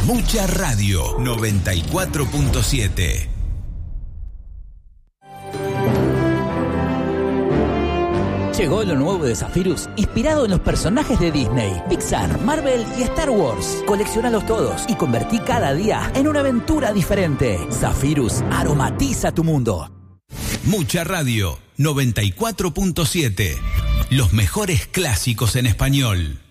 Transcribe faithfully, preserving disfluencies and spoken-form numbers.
Mucha Radio noventa y cuatro punto siete. Llegó lo nuevo de Zephyrus, inspirado en los personajes de Disney, Pixar, Marvel y Star Wars. Coleccionalos todos y convertí cada día en una aventura diferente. Zephyrus aromatiza tu mundo. Mucha Radio noventa y cuatro punto siete. Los mejores clásicos en español.